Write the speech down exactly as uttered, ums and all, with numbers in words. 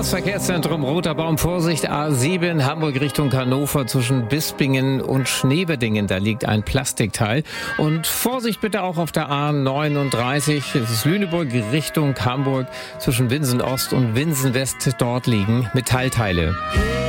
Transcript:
Das Verkehrszentrum Roter Baum, Vorsicht, A sieben, Hamburg Richtung Hannover zwischen Bispingen und Schneeberdingen. Da liegt ein Plastikteil. Und Vorsicht bitte auch auf der A neununddreißig. Es ist Lüneburg Richtung Hamburg zwischen Winsen Ost und Winsen West. Dort liegen Metallteile.